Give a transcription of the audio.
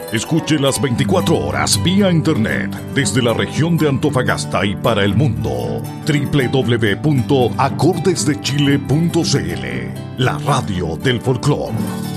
Escuche las 24 horas vía internet desde la región de Antofagasta y para el mundo. www.acordesdechile.cl, la radio del folclore.